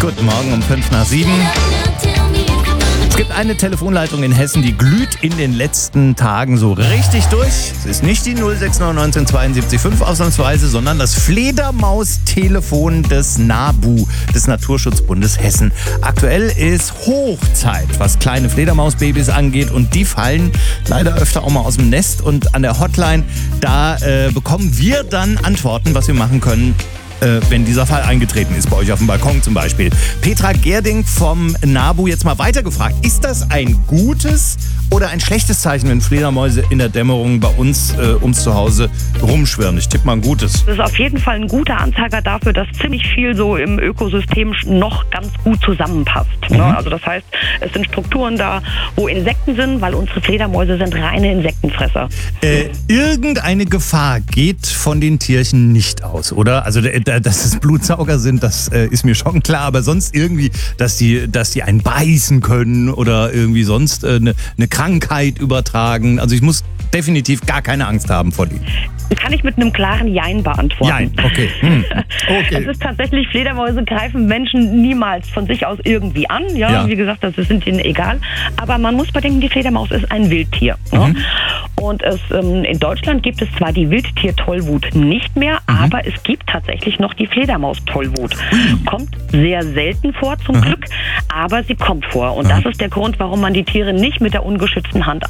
Guten Morgen um 6:55. Es gibt eine Telefonleitung in Hessen, die glüht in den letzten Tagen so richtig durch. Es ist nicht die 0699 72 5 ausnahmsweise, sondern das Fledermaus-Telefon des NABU, des Naturschutzbundes Hessen. Aktuell ist Hochzeit, was kleine Fledermausbabys angeht, und die fallen leider öfter auch mal aus dem Nest. Und an der Hotline, da bekommen wir dann Antworten, was wir machen können, wenn dieser Fall eingetreten ist, bei euch auf dem Balkon zum Beispiel. Petra Gerding vom NABU jetzt mal weitergefragt. Ist das ein gutes oder ein schlechtes Zeichen, wenn Fledermäuse in der Dämmerung bei uns ums Zuhause rumschwirren? Ich tippe mal ein gutes. Das ist auf jeden Fall ein guter Anzeiger dafür, dass ziemlich viel so im Ökosystem noch ganz gut zusammenpasst. Ne? Also das heißt, es sind Strukturen da, wo Insekten sind, weil unsere Fledermäuse sind reine Insektenfresser. Irgendeine Gefahr geht von den Tierchen nicht aus, oder? Also dass es Blutsauger sind, das ist mir schon klar, aber sonst irgendwie, dass die einen beißen können oder irgendwie sonst eine Krankheit übertragen. Also ich muss definitiv gar keine Angst haben vor denen. Kann ich mit einem klaren Jein beantworten. Jein, okay. Okay. Es ist tatsächlich, Fledermäuse greifen Menschen niemals von sich aus irgendwie an. Ja. Wie gesagt, das sind ihnen egal. Aber man muss bedenken, die Fledermaus ist ein Wildtier. Ne? Und in Deutschland gibt es zwar die Wildtier-Tollwut nicht mehr, aber es gibt tatsächlich noch die Fledermaus-Tollwut. Kommt sehr selten vor, zum Glück, aber sie kommt vor. Und das ist der Grund, warum man die Tiere nicht mit der ungeschützten Hand